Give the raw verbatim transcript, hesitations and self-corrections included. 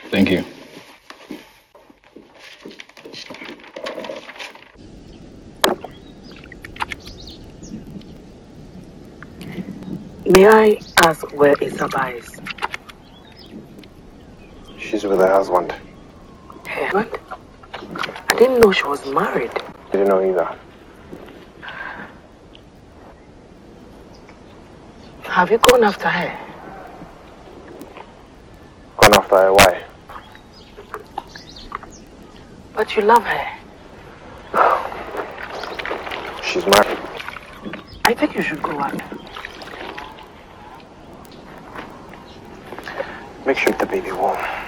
Thank you. May I ask where Isaba is? She's with her husband. Her husband? I didn't know she was married. I didn't know either. Have you gone after her? Gone after her? Why? But you love her. She's married. I think you should go out. Make sure the baby warm.